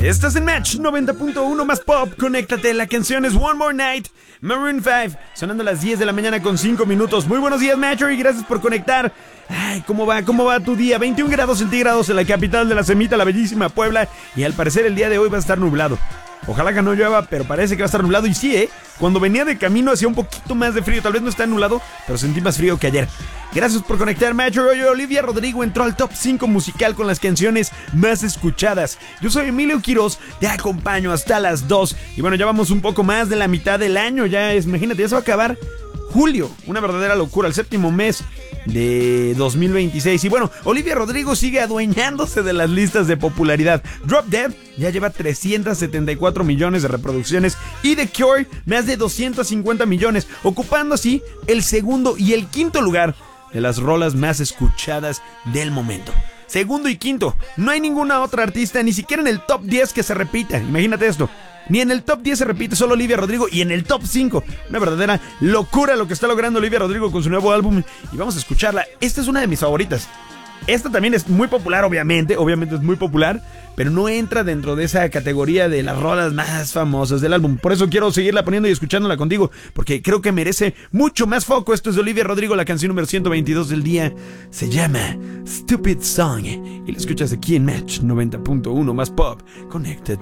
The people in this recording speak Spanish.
Estás en Match 90.1 más pop. Conéctate, la canción es One More Night, Maroon 5, sonando a las 10 de la mañana con 5 minutos. Muy buenos días, Matcher, y gracias por conectar. Ay, ¿cómo va tu día? 21 grados centígrados en la capital de la Semita, la bellísima Puebla, y al parecer el día de hoy va a estar nublado. Ojalá que no llueva, pero parece que va a estar nublado. Y sí, cuando venía de camino hacía un poquito más de frío. Tal vez no está nublado, pero sentí más frío que ayer. Gracias por conectar, Matcher. Hoy Olivia Rodrigo entró al top 5 musical con las canciones más escuchadas. Yo soy Emilio Quiroz, te acompaño hasta las 2. Y bueno, ya vamos un poco más de la mitad del año. Imagínate, ya se va a acabar julio. Una verdadera locura, el séptimo mes de 2026. Y bueno, Olivia Rodrigo sigue adueñándose de las listas de popularidad. Drop Dead ya lleva 374 millones de reproducciones y The Cure más de 250 millones, ocupando así el segundo y el quinto lugar de las rolas más escuchadas del momento. Segundo y quinto, no hay ninguna otra artista, ni siquiera en el top 10 que se repita. Imagínate esto. Ni en el top 10 se repite, solo Olivia Rodrigo, y en el top 5, una verdadera locura lo que está logrando Olivia Rodrigo con su nuevo álbum. Y vamos a escucharla. Esta es una de mis favoritas. Esta también es muy popular, obviamente es muy popular, pero no entra dentro de esa categoría de las rolas más famosas del álbum. Por eso quiero seguirla poniendo y escuchándola contigo, porque creo que merece mucho más foco. Esto es de Olivia Rodrigo, la canción número 122 del día. Se llama Stupid Song y la escuchas aquí en Match 90.1 más pop. Conéctate.